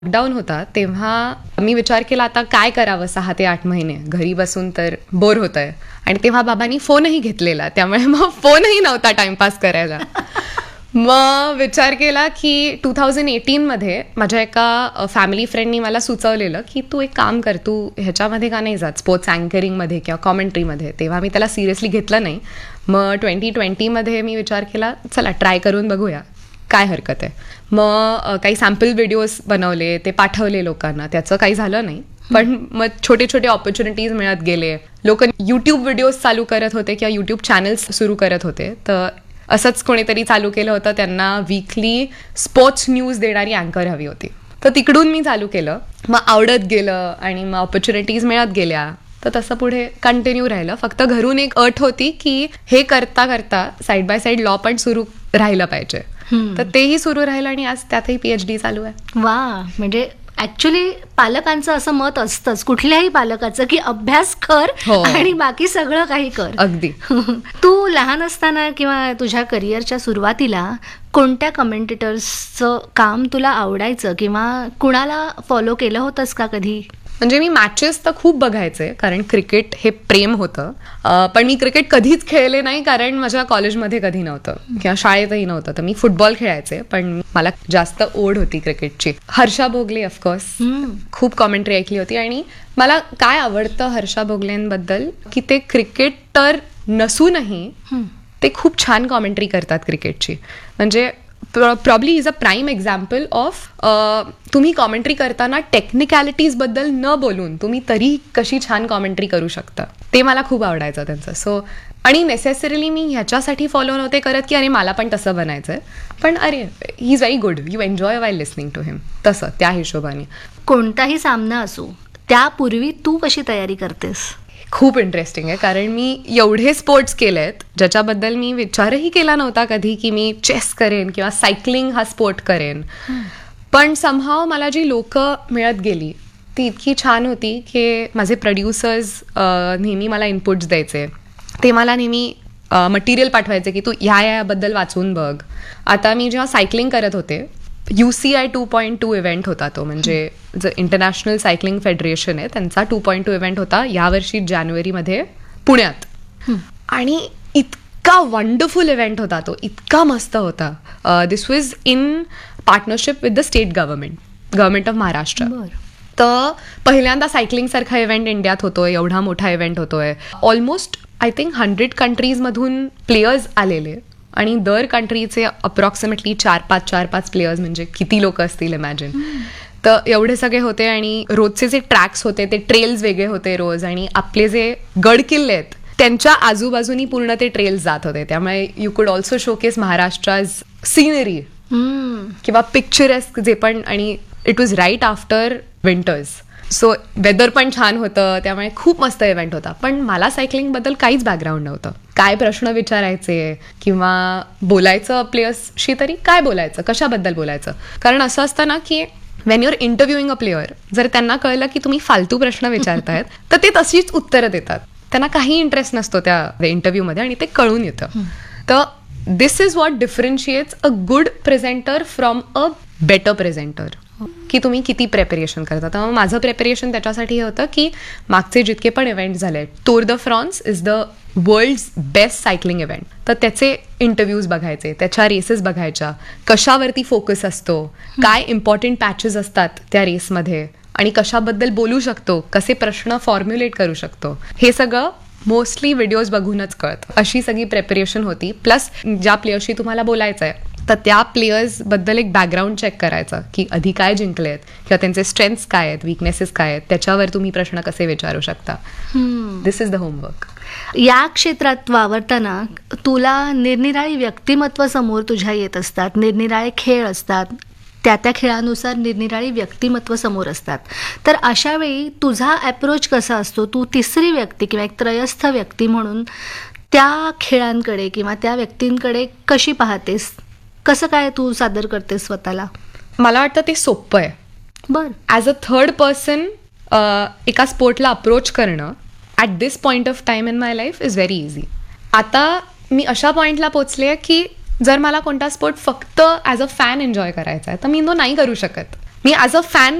Lockdown होता तेव्हा मी विचार केला आता काय करावं 6 ते 8 महिने घरी बसून तर बोर होत आहे. आणि तेव्हा बाबांनी फोनही घेतलेला, त्यामुळे मग फोनही नव्हता टाइमपास करायला. मग विचार केला की 2018मध्ये माझ्या एका फॅमिली फ्रेंडनी मला सुचवलेलं की तू एक काम कर, तू ह्याच्यामध्ये का नाही जात स्पोर्ट्स अँकरिंगमध्ये किंवा कॉमेंट्रीमध्ये. तेव्हा मी त्याला सिरियसली घेतलं नाही. मग 2020मध्ये मी विचार केला चला ट्राय करून बघूया काय हरकत आहे. मग काही सॅम्पल व्हिडिओज बनवले, ते पाठवले लोकांना. त्याचं काही झालं नाही, पण मग छोटे छोटे ऑपॉर्च्युनिटीज मिळत गेले. लोक यूट्यूब व्हिडिओज चालू करत होते किंवा यूट्यूब चॅनल्स सुरू करत होते. तर असंच कोणीतरी चालू केलं होतं, त्यांना वीकली स्पोर्ट्स न्यूज देणारी अँकर हवी होती. तर तिकडून मी चालू केलं. मग आवडत गेलं आणि मग ऑपॉर्च्युनिटीज मिळत गेल्या. तर तसं पुढे कंटिन्यू राहिलं. फक्त घरून एक अट होती की हे करता करता साईड बाय साईड लॉ पण सुरू राहिलं पाहिजे. तर तेही सुरू राहिलं आणि आज त्यातही PhD चालू आहे. वा, म्हणजे ऍक्च्युली पालकांचं असं मत असतंच, कुठल्याही पालकाचं, की अभ्यास कर आणि बाकी सगळं काही कर. अगदी. तू लहान असताना किंवा तुझ्या करिअरच्या सुरुवातीला कोणत्या कमेंटेटर्सचं काम तुला आवडायचं किंवा कुणाला फॉलो केलं होतंस का कधी? म्हणजे मी मॅचेस तर खूप बघायचे, कारण क्रिकेट हे प्रेम होतं. पण मी क्रिकेट कधीच खेळले नाही, कारण माझ्या कॉलेजमध्ये कधी नव्हतं किंवा शाळेतही नव्हतं. तर मी फुटबॉल खेळायचे, पण मला जास्त ओढ होती क्रिकेटची. हर्षा भोगले ऑफकोर्स, खूप कॉमेंट्री ऐकली होती. आणि मला काय आवडतं हर्षा भोगलेंबद्दल की ते क्रिकेटर नसूनही ते खूप छान कॉमेंट्री करतात क्रिकेटची. म्हणजे probably is a prime example of तुम्ही कॉमेंट्री करताना टेक्निकॅलिटीजबद्दल न बोलून तुम्ही तरी कशी छान कॉमेंट्री करू शकता. ते मला खूप आवडायचं त्यांचं. सो आणि नेसेसरीली मी ह्याच्यासाठी फॉलो नव्हते करत की अरे मला पण तसं बनायचं आहे, पण अरे he is very good, you enjoy while listening to हिम, तसं त्या हिशोबाने. कोणताही सामना असो त्यापूर्वी तू कशी तयारी करतेस? खूप इंटरेस्टिंग आहे, कारण मी एवढे स्पोर्ट्स केले आहेत ज्याच्याबद्दल मी विचारही केला नव्हता कधी की मी चेस करेन किंवा सायकलिंग हा स्पोर्ट करेन. पण समहाव मला जी लोक मिळत गेली ती इतकी छान होती की माझे प्रोड्युसर्स नेहमी मला इनपुट्स द्यायचे. ते मला नेहमी मटेरियल पाठवायचे की तू ह्याबद्दल वाचून बघ. आता मी जेव्हा सायकलिंग करत होते, UCI 2.2 इव्हेंट होता तो, म्हणजे जो इंटरनॅशनल सायकलिंग फेडरेशन आहे त्यांचा 2.2 इव्हेंट होता यावर्षी जानेवारीमध्ये पुण्यात. आणि इतका वंडरफुल इव्हेंट होता तो, इतका मस्त होता. दिस was in partnership with the state government of Maharashtra. तर पहिल्यांदा सायकलिंगसारखा इव्हेंट इंडियात होतोय, एवढा मोठा इव्हेंट होतोय. ऑलमोस्ट आय थिंक 100 कंट्रीजमधून प्लेयर्स आलेले आणि दर कंट्रीचे अप्रॉक्सिमेटली 4-5 प्लेयर्स, म्हणजे किती लोक असतील इमॅजिन. तर एवढे सगळे होते आणि रोजचे जे ट्रॅक्स होते ते ट्रेल्स वेगळे होते रोज. आणि आपले जे गड किल्ले आहेत त्यांच्या आजूबाजूनी पूर्ण ते ट्रेल्स जात होते. त्यामुळे यू कुड ऑल्सो शोकेस महाराष्ट्राज सीनरी किंवा पिक्चरेस्क जे पण. आणि it was right after winters, so whether पण छान होतं, त्यामुळे खूप मस्त इव्हेंट होता. पण मला सायकलिंगबद्दल काहीच बॅकग्राऊंड नव्हतं. काय प्रश्न विचारायचे किंवा बोलायचं प्लेयर्सशी तरी काय बोलायचं, कशाबद्दल बोलायचं. कारण असं असतं ना की वेन युअर इंटरव्ह्यूइंग अ प्लेयर, जर त्यांना कळलं की तुम्ही फालतू प्रश्न विचारतायत तर ते तशीच उत्तरं देतात. त्यांना काही इंटरेस्ट नसतो त्या इंटरव्ह्यूमध्ये आणि ते कळून येतं. तर दिस is what डिफरन्शिएट्स a good presenter from a better presenter, की तुम्ही किती प्रेपरेशन करता. तर माझं प्रेपरेशन त्याच्यासाठी हे होतं की मागचे जितके पण इव्हेंट झाले, tour the France is the world's best cycling event. तर त्याचे इंटरव्ह्यूज बघायचे, त्याच्या रेसेस बघायच्या, कशावरती फोकस असतो, काय इम्पॉर्टंट पॅचेस असतात त्या रेसमध्ये आणि कशाबद्दल बोलू शकतो, कसे प्रश्न फॉर्म्युलेट करू शकतो, हे सगळं मोस्टली व्हिडिओज बघूनच कळतं. अशी सगळी प्रेपरेशन होती. प्लस ज्या प्लेयरशी तुम्हाला बोलायचं आहे तर त्या प्लेयर्सबद्दल एक बॅकग्राऊंड चेक करायचं की आधी काय जिंकले आहेत किंवा त्यांचे स्ट्रेंथ्स काय आहेत, विकनेसेस काय आहेत, त्याच्यावर तुम्ही प्रश्न कसे विचारू शकता. दिस इज द होमवर्क. या क्षेत्रात वावरताना तुला निरनिराळी व्यक्तिमत्व समोर तुझ्या येत असतात, निरनिराळे खेळ असतात, त्या खेळानुसार निरनिराळी व्यक्तिमत्व समोर असतात. तर अशा वेळी तुझा अप्रोच कसा असतो? तू तिसरी व्यक्ती किंवा एक त्रयस्थ व्यक्ती म्हणून त्या खेळांकडे किंवा त्या व्यक्तींकडे कशी पाहतेस? कसं काय तू सादर करतेस स्वतःला? मला वाटतं ते सोपं आहे. बरं. ॲज अ थर्ड पर्सन एका स्पोर्टला अप्रोच करणं at this point of time in my life is very easy. आता मी अशा पॉईंटला पोचले आहे की जर मला कोणता स्पोर्ट फक्त ॲज अ फॅन एन्जॉय करायचा आहे तर मी तो नाही करू शकत. मी ॲज अ फॅन